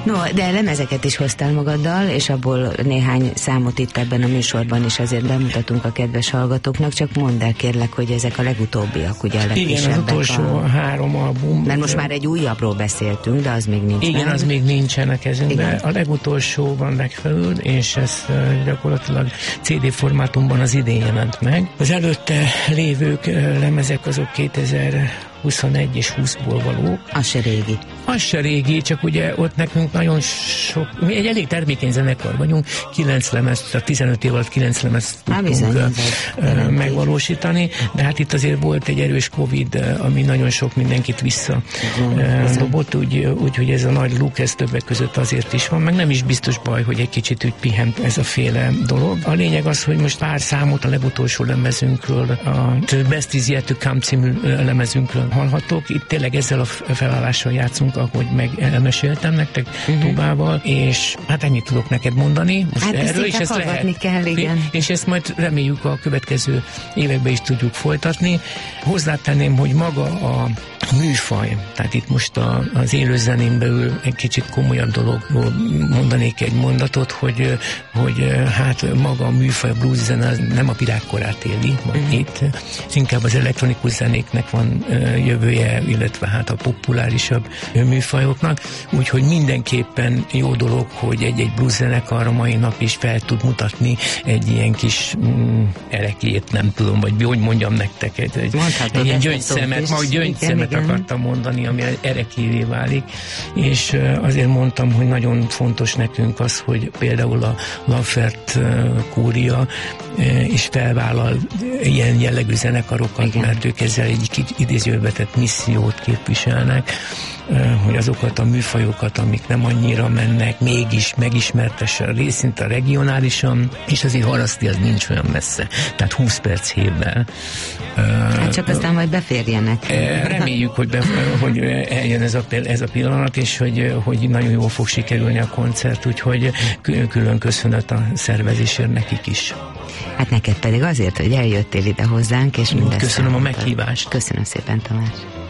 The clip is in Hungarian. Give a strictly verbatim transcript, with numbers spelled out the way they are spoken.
No, de lemezeket is hoztál magaddal, és abból néhány számot itt ebben a műsorban is azért bemutatunk a kedves hallgatóknak, csak mondd el kérlek, hogy ezek a legutóbbiak, ugye a legkisebbek. Igen, az utolsó a... három album. Mert most már egy újabbról beszéltünk, de az még nincs. Igen, nem? az még nincsen a kezünkben. Igen. A legutolsó van legfelül, és ez gyakorlatilag cé dé formátumban az idén jelent meg. Az előtte lévők lemezek azok kétezer-huszonegy és húszból valók. Az se régi. Az se régi, csak ugye ott nekünk nagyon sok, mi egy elég termékeny zenekar vagyunk, kilenc lemezt, a tizenöt év alatt kilenc lemezt tudtunk bizony, uh, megvalósítani, de hát itt azért volt egy erős Covid, ami nagyon sok mindenkit visszadobott, uh, úgy, úgy, hogy ez a nagy luk, ez többek között azért is van, meg nem is biztos baj, hogy egy kicsit úgy pihent ez a féle dolog. A lényeg az, hogy most pár számot a legutolsó lemezünkről, a The Best Is Yet To Come című lemezünkről hallhatók. Itt tényleg ezzel a felállással játszunk, ahogy meg elmeséltem nektek uh-huh. Tubával, és hát ennyit tudok neked mondani most hát erről, és ezt lehet. Kell, igen. És ezt majd reméljük a következő években is tudjuk folytatni. Hozzátenném, hogy maga a műfaj, tehát itt most a, az élőzenén belül egy kicsit komolyabb dologról mondanék egy mondatot, hogy, hogy hát maga a műfaj, a blues zene nem a virágkorát éli, uh-huh. itt inkább az elektronikus zenéknek van jövője, illetve hát a populárisabb műfajoknak, úgyhogy mindenképpen jó dolog, hogy egy-egy blues zenekar a mai nap is fel tud mutatni egy ilyen kis mm, erekét, nem tudom, vagy hogy mondjam nektek, egy, egy, egy ilyen gyöngyszemet, majd gyöngyszemet akartam mondani, ami erekévé válik, és azért mondtam, hogy nagyon fontos nekünk az, hogy például a Lafert Kúria is felvállal ilyen jellegű zenekarokat, igen. Mert ők ezzel egy idézőbe tett missziót képviselnek, hogy azokat a műfajokat, amik nem annyira mennek, mégis megismertesse részint a regionálisan, és azért Haraszti az nincs olyan messze, tehát húsz perc hévvel. Hát csak aztán majd beférjenek. Reméljük, hogy, be, hogy eljön ez a, ez a pillanat, és hogy, hogy nagyon jól fog sikerülni a koncert, úgyhogy külön köszönet a szervezésért nekik is. Hát neked pedig azért, hogy eljöttél ide hozzánk, és mindezt. Köszönöm a meghívást. Köszönöm szépen, Tamás.